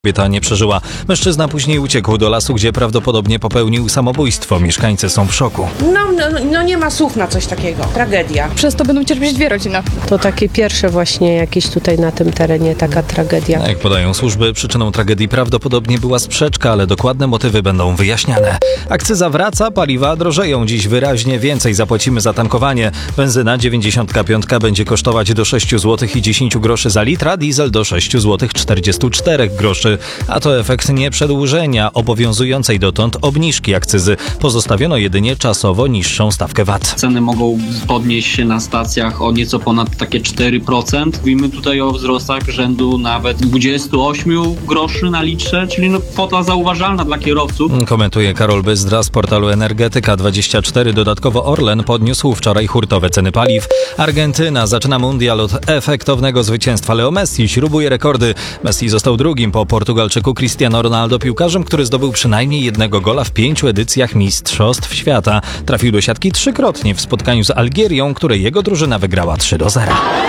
Kobieta nie przeżyła. Mężczyzna później uciekł do lasu, gdzie prawdopodobnie popełnił samobójstwo. Mieszkańcy są w szoku. No nie ma słów na coś takiego. Tragedia. Przez to będą cierpieć dwie rodziny. To takie pierwsze właśnie jakieś tutaj na tym terenie taka tragedia. Jak podają służby, przyczyną tragedii prawdopodobnie była sprzeczka, ale dokładne motywy będą wyjaśniane. Akcyza wraca, paliwa drożeją. Dziś wyraźnie więcej zapłacimy za tankowanie. Benzyna 95 będzie kosztować do 6 zł i 10 groszy za litr, a diesel do 6 zł 44 groszy. A to efekt nie przedłużenia obowiązującej dotąd obniżki akcyzy. Pozostawiono jedynie czasowo niższą stawkę VAT. Ceny mogą podnieść się na stacjach o nieco ponad takie 4%. Mówimy tutaj o wzrostach rzędu nawet 28 groszy na litrze, czyli kwota zauważalna dla kierowców. Komentuje Karol Byzdra z portalu Energetyka24. Dodatkowo Orlen podniósł wczoraj hurtowe ceny paliw. Argentyna zaczyna mundial od efektownego zwycięstwa. Leo Messi śrubuje rekordy. Messi został drugim po Portugalczyku Cristiano Ronaldo piłkarzem, który zdobył przynajmniej jednego gola w 5 edycjach Mistrzostw Świata. Trafił do siatki trzykrotnie w spotkaniu z Algierią, której jego drużyna wygrała 3-0.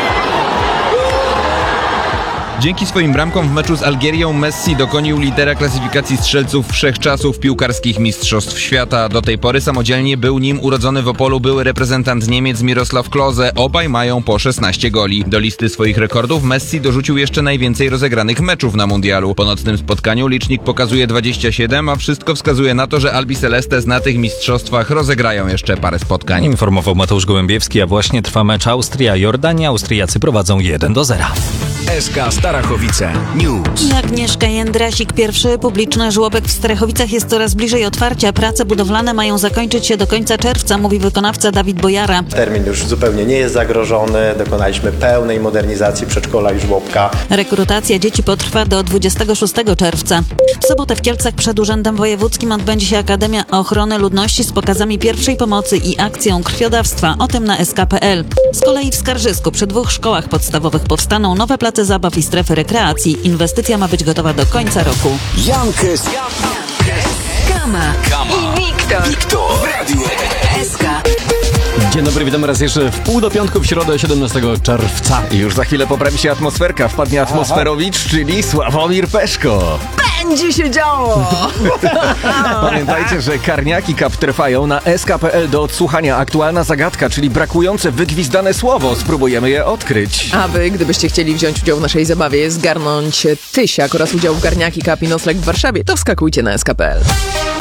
Dzięki swoim bramkom w meczu z Algierią Messi dokonił lidera klasyfikacji strzelców wszechczasów piłkarskich Mistrzostw Świata. Do tej pory samodzielnie był nim urodzony w Opolu były reprezentant Niemiec Miroslav Klose. Obaj mają po 16 goli. Do listy swoich rekordów Messi dorzucił jeszcze najwięcej rozegranych meczów na mundialu. Po nocnym spotkaniu licznik pokazuje 27, a wszystko wskazuje na to, że Albi Celestes na tych mistrzostwach rozegrają jeszcze parę spotkań. Informował Mateusz Gołębiewski, a właśnie trwa mecz Austria-Jordania. Austriacy prowadzą 1-0. SK Starachowice News. Agnieszka Jędrasik. Pierwszy publiczny żłobek w Strachowicach jest coraz bliżej otwarcia. Prace budowlane mają zakończyć się do końca czerwca, mówi wykonawca Dawid Bojara. Termin już zupełnie nie jest zagrożony. Dokonaliśmy pełnej modernizacji przedszkola i żłobka. Rekrutacja dzieci potrwa do 26 czerwca. W sobotę w Kielcach przed Urzędem Wojewódzkim odbędzie się Akademia Ochrony Ludności z pokazami pierwszej pomocy i akcją krwiodawstwa. O tym na sk.pl. Z kolei w Skarżysku przy 2 szkołach podstawowych powstaną nowe place zabaw i strefy rekreacji. Inwestycja ma być gotowa do końca roku. Jankes, Kama i Wiktor w Radiu SK. Dzień dobry, witamy raz jeszcze w 4:30 w środę 17 czerwca. I już za chwilę poprawi się atmosferka. Wpadnie atmosferowicz, czyli Sławomir Peszko. Będzie się działo! Pamiętajcie, że Karniaki Cup trwają na sk.pl do odsłuchania. Aktualna zagadka, czyli brakujące wygwizdane słowo. Spróbujemy je odkryć. A wy, gdybyście chcieli wziąć udział w naszej zabawie, zgarnąć tysiak oraz udział w Garniaki Cup i nocleg w Warszawie, to wskakujcie na sk.pl.